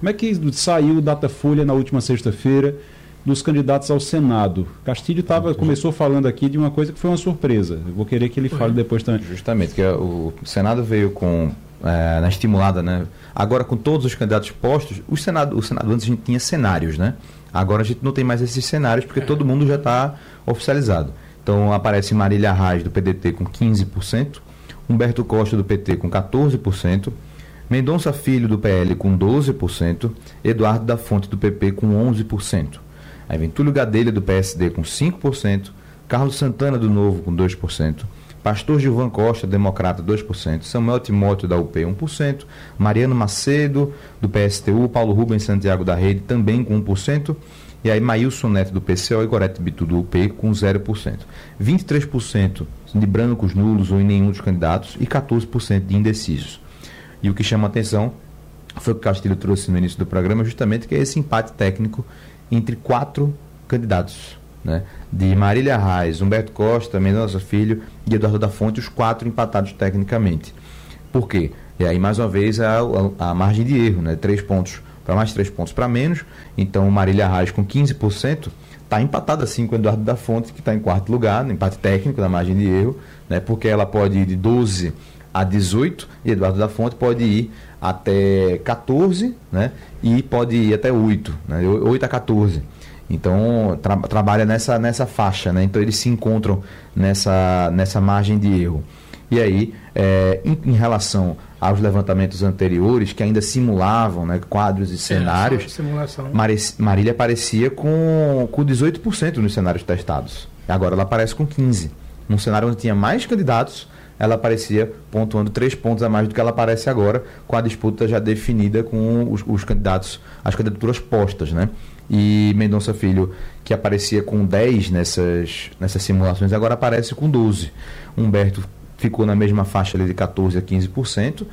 Como é que saiu o Datafolha na última sexta-feira dos candidatos ao Senado? Castilho começou falando aqui de uma coisa que foi uma surpresa. Eu vou querer que ele fale depois também. Justamente, que o Senado veio com, na estimulada, né? Agora com todos os candidatos postos, o Senado antes a gente tinha cenários, né? Agora a gente não tem mais esses cenários porque todo mundo já está oficializado. Então aparece Marília Reis do PDT com 15%, Humberto Costa do PT com 14%, Mendonça Filho do PL com 12%, Eduardo da Fonte do PP com 11%. Aí vem Túlio Gadelha do PSD com 5%, Carlos Santana do Novo com 2%, Pastor Gilvan Costa, Democrata, 2%, Samuel Timóteo da UP, 1%, Mariano Macedo do PSTU, Paulo Rubens Santiago da Rede também com 1%, e aí Maílson Neto do PCO e Gorete Bitu do UP com 0%. 23% de brancos, nulos ou em nenhum dos candidatos e 14% de indecisos. E o que chama a atenção foi o que o Castilho trouxe no início do programa, justamente que é esse empate técnico entre 4 candidatos, né? De Marília Reis, Humberto Costa, Mendonça Filho e Eduardo da Fonte, os 4 empatados tecnicamente. Por quê? E aí, mais uma vez, a margem de erro, né? 3 pontos para mais, 3 pontos para menos. Então, Marília Reis com 15% está empatada assim com o Eduardo da Fonte, que está em 4º lugar, no empate técnico da margem de erro, né? Porque ela pode ir de 12 a 18 e Eduardo da Fonte pode ir até 14, né? E pode ir até 8, né? 8 a 14. Então, trabalha nessa faixa, né? Então, eles se encontram nessa margem de erro. E aí, em relação aos levantamentos anteriores, que ainda simulavam, né, quadros e cenários, Marília aparecia com 18% nos cenários testados. Agora ela aparece com 15%. Num cenário onde tinha mais candidatos, ela aparecia pontuando 3 pontos a mais do que ela aparece agora, com a disputa já definida com os candidatos, as candidaturas postas, né? E Mendonça Filho, que aparecia com 10 nessas simulações, agora aparece com 12. Humberto ficou na mesma faixa ali de 14% a 15%,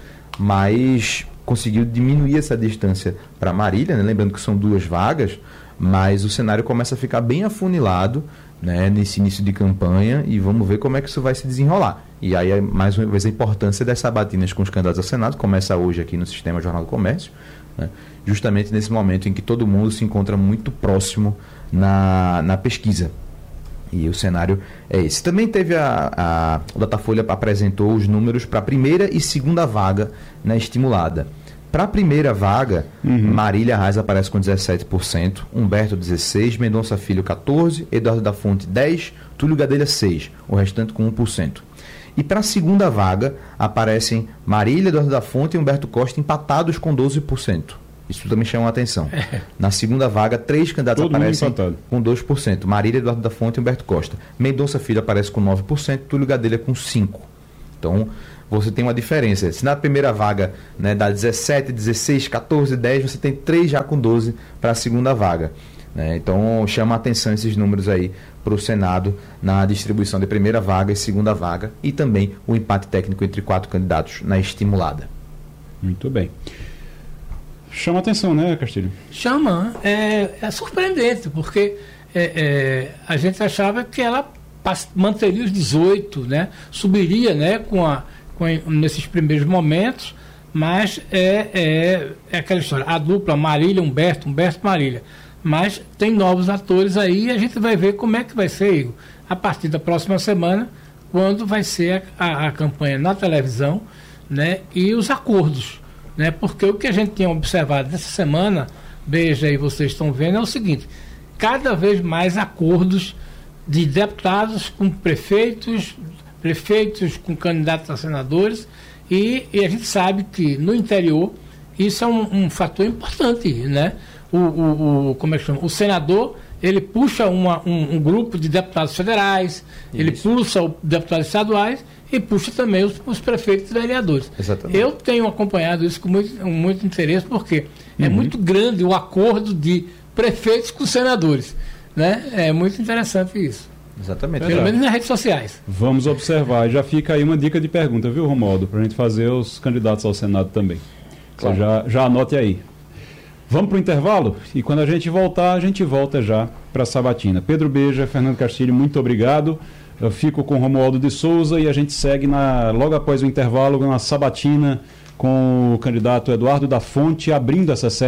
mas conseguiu diminuir essa distância para Marília, né? Lembrando que são 2 vagas, mas o cenário começa a ficar bem afunilado, né, nesse início de campanha, e vamos ver como é que isso vai se desenrolar. E aí, mais uma vez, a importância das sabatinas com os candidatos ao Senado começa hoje aqui no Sistema Jornal do Comércio, né, justamente nesse momento em que todo mundo se encontra muito próximo na pesquisa. E o cenário é esse. Também teve o Datafolha apresentou os números para a primeira e segunda vaga na estimulada. Para a primeira vaga, Marília Reis aparece com 17%, Humberto 16%, Mendonça Filho 14%, Eduardo da Fonte 10%, Túlio Gadelha 6%, o restante com 1%. E para a segunda vaga, aparecem Marília, Eduardo da Fonte e Humberto Costa empatados com 12%. Isso também chama a atenção. Na segunda vaga, 3 candidatos aparecem com 2%. Marília, Eduardo da Fonte e Humberto Costa. Mendonça Filho aparece com 9%, Túlio Gadelha com 5%. Então, você tem uma diferença. Se na primeira vaga, né, dá 17, 16, 14, 10, você tem 3 já com 12 para a segunda vaga. Né? Então, chama a atenção esses números aí para o Senado na distribuição de primeira vaga e segunda vaga e também o empate técnico entre 4 candidatos na estimulada. Muito bem. Chama a atenção, né, Castilho? Chama. É surpreendente, porque a gente achava que ela manteria os 18, né? Subiria, né, nesses primeiros momentos, mas é aquela história, a dupla Marília, Humberto, Marília, mas tem novos atores aí e a gente vai ver como é que vai ser, Igor, a partir da próxima semana, quando vai ser a campanha na televisão, né, e os acordos, né, porque o que a gente tinha observado nessa semana, veja aí, vocês estão vendo, é o seguinte: cada vez mais acordos de deputados com prefeitos com candidatos a senadores, e a gente sabe que no interior isso é um fator importante, né? Como é que chama? O senador, ele puxa um grupo de deputados federais, isso. Ele puxa os deputados estaduais e puxa também os prefeitos e vereadores. Exatamente. Eu tenho acompanhado isso com muito interesse, porque é muito grande o acordo de prefeitos com senadores, né? É muito interessante isso. Exatamente. Pelo menos nas redes sociais. Vamos observar. Já fica aí uma dica de pergunta, viu, Romualdo? Para a gente fazer os candidatos ao Senado também. Claro. Então já anote aí. Vamos para o intervalo? E quando a gente voltar, a gente volta já para a sabatina. Pedro Beja, Fernando Castilho, muito obrigado. Eu fico com Romualdo de Souza e a gente segue logo após o intervalo na sabatina com o candidato Eduardo da Fonte, abrindo essa série